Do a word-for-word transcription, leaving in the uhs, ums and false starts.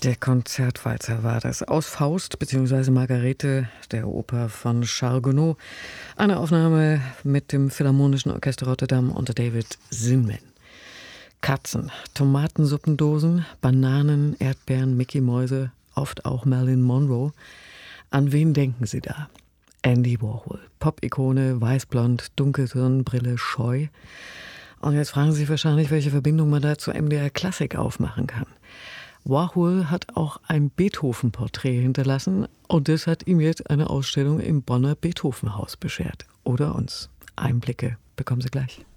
Der Konzertwalzer war das aus Faust bzw. Margarete, der Oper von Charles Gounod. Eine Aufnahme mit dem Philharmonischen Orchester Rotterdam unter David Zinman. Katzen, Tomatensuppendosen, Bananen, Erdbeeren, Mickey-Mäuse, oft auch Marilyn Monroe. An wen denken Sie da? Andy Warhol, Pop-Ikone, weißblond, Dunkelhirnbrille, scheu. Und jetzt fragen Sie sich wahrscheinlich, welche Verbindung man da zu M D R Klassik aufmachen kann. Warhol hat auch ein Beethoven-Porträt hinterlassen und das hat ihm jetzt eine Ausstellung im Bonner Beethovenhaus beschert. Oder uns. Einblicke bekommen Sie gleich.